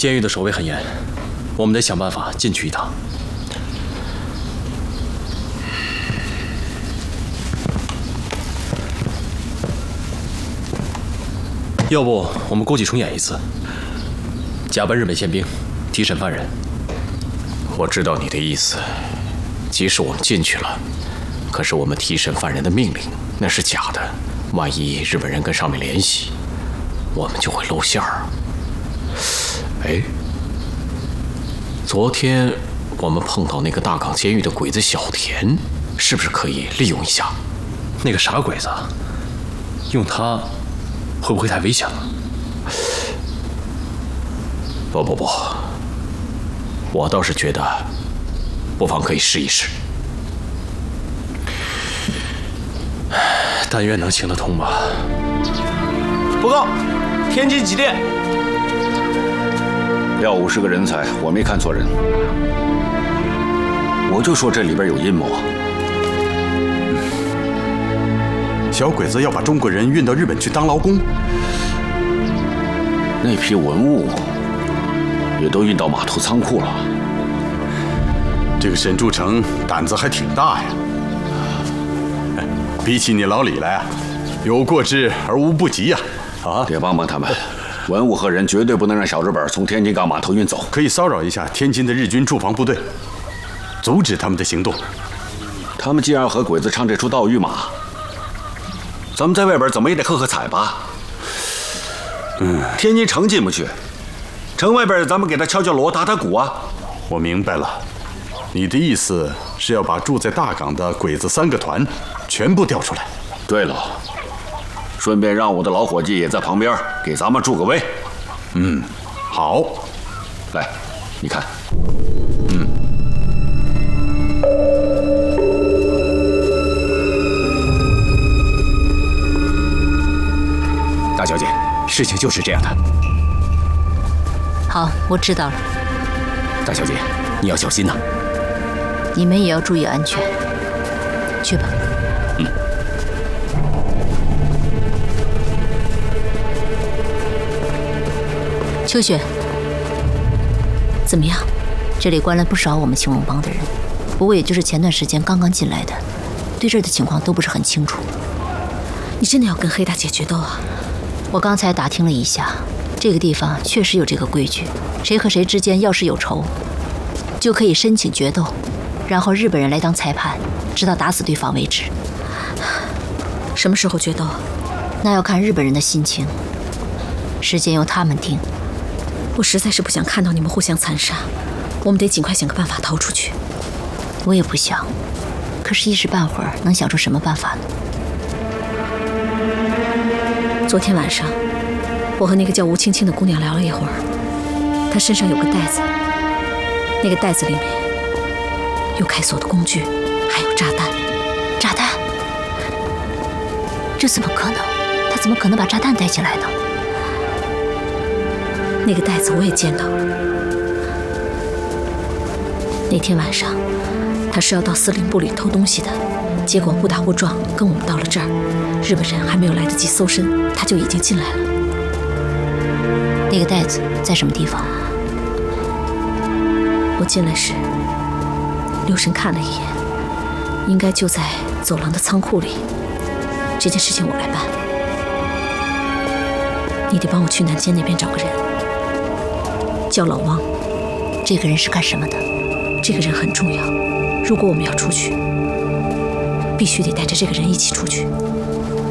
监狱的守卫很严，我们得想办法进去一趟。要不我们故技重演一次，假扮日本宪兵，提审犯人。 我知道你的意思，即使我们进去了，可是我们提审犯人的命令那是假的，万一日本人跟上面联系，我们就会露馅儿。哎，昨天我们碰到那个大港监狱的鬼子小田，是不是可以利用一下？ 那个傻鬼子，用他会不会太危险了？ 不，我倒是觉得不妨可以试一试。 但愿能行得通吧。 报告，天津几点？ 廖武是个人才，我没看错人。我就说这里边有阴谋。 小鬼子要把中国人运到日本去当劳工， 那批文物也都运到码头仓库了。 这个沈铸成胆子还挺大呀。比起你老李来啊，有过之而无不及呀！啊， 得帮帮他们，文物和人绝对不能让小日本从天津港码头运走。 可以骚扰一下天津的日军驻防部队，阻止他们的行动。 他们既然要和鬼子唱这出盗玉马，咱们在外边怎么也得喝彩吧？天津城进不去，城外边咱们给他敲敲锣、打打鼓啊。 我明白了，你的意思是要把住在大港的鬼子3个团全部调出来。 对了，顺便让我的老伙计也在旁边给咱们助个威。 好， 来，你看。 大小姐，事情就是这样的。 好，我知道了。 大小姐，你要小心呐。 你们也要注意安全。去吧。秋雪，怎么样？这里关了不少我们青龙帮的人，不过也就是前段时间刚刚进来的，对这儿的情况都不是很清楚。 你真的要跟黑大姐决斗啊？ 我刚才打听了一下，这个地方确实有这个规矩，谁和谁之间要是有仇，就可以申请决斗，然后日本人来当裁判，直到打死对方为止。 什么时候决斗？ 那要看日本人的心情，时间由他们定。 我实在是不想看到你们互相残杀，我们得尽快想个办法逃出去。 我也不想，可是一时半会儿能想出什么办法呢？ 昨天晚上，我和那个叫吴青青的姑娘聊了一会儿，她身上有个袋子，那个袋子里面有开锁的工具，还有炸弹。 炸弹？这怎么可能？她怎么可能把炸弹带进来呢？ 那个袋子我也见到了。那天晚上，他是要到司令部里偷东西的，结果误打误撞跟我们到了这儿，日本人还没有来得及搜身，他就已经进来了。 那个袋子在什么地方？ 我进来时，留神看了一眼，应该就在走廊的仓库里。这件事情我来办，你得帮我去南街那边找个人，叫老汪。 这个人是干什么的？ 这个人很重要，如果我们要出去，必须得带着这个人一起出去。